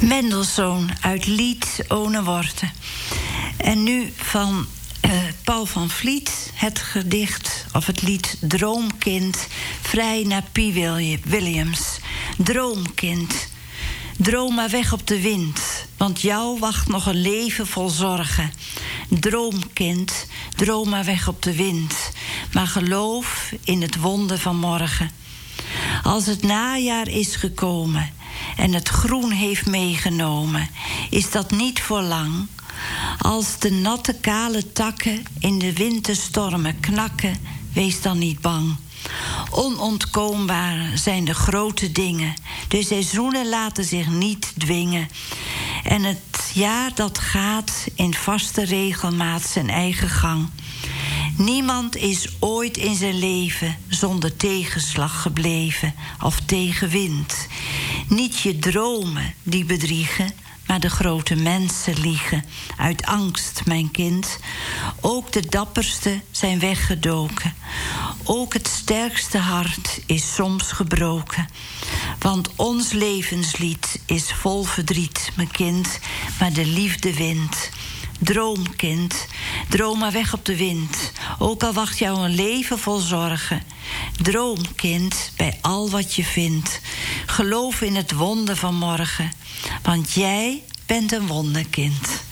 Mendelssohn uit Lied One Worte. En nu van Paul van Vliet, het gedicht of het lied Droomkind, vrij naar P. Williams. Droomkind, droom maar weg op de wind, want jou wacht nog een leven vol zorgen. Droomkind, droom maar weg op de wind, maar geloof in het wonder van morgen. Als het najaar is gekomen en het groen heeft meegenomen, is dat niet voor lang. Als de natte kale takken in de winterstormen knakken, wees dan niet bang. Onontkoombaar zijn de grote dingen. De seizoenen laten zich niet dwingen. En het jaar dat gaat in vaste regelmaat zijn eigen gang. Niemand is ooit in zijn leven zonder tegenslag gebleven of tegenwind. Niet je dromen die bedriegen, maar de grote mensen liegen. Uit angst, mijn kind. Ook de dapperste zijn weggedoken. Ook het sterkste hart is soms gebroken. Want ons levenslied is vol verdriet, mijn kind, maar de liefde wint. Droomkind, droom maar weg op de wind. Ook al wacht jou een leven vol zorgen. Droomkind, bij al wat je vindt. Geloof in het wonder van morgen. Want jij bent een wonderkind.